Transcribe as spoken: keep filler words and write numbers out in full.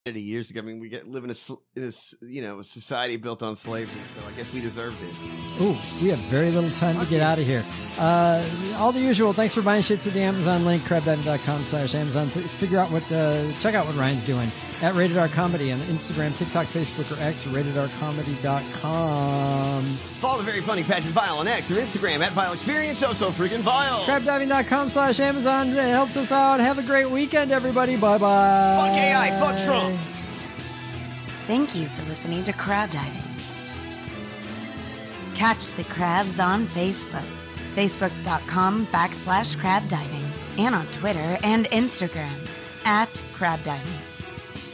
Years ago, I mean, we get live in a sl- in this, you know, a society built on slavery. So I guess we deserve this. Ooh, we have very little time to get out of here. Uh, all the usual. Thanks for buying shit through the Amazon link, crab diving dot com slash Amazon. Figure out what, uh, check out what Ryan's doing at Rated R Comedy on Instagram, TikTok, Facebook, or X, or rated r comedy dot com. Follow the very funny Patrick Vile on X or Instagram at Vile Experience. Oh, so freaking Vile. crab diving dot com slash Amazon. It helps us out. Have a great weekend, everybody. Bye bye. Fuck A I. Fuck Trump. Thank you for listening to Crab Diving. Catch the crabs on Facebook, facebook.com backslash crab diving, and on Twitter and Instagram at crab diving.